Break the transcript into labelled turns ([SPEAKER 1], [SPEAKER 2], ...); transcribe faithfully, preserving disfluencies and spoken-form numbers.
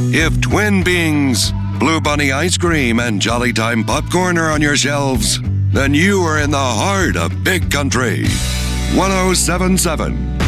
[SPEAKER 1] If Twin Bings, Blue Bunny ice cream, and Jolly Time popcorn are on your shelves, then you are in the heart of big country. one oh seven point seven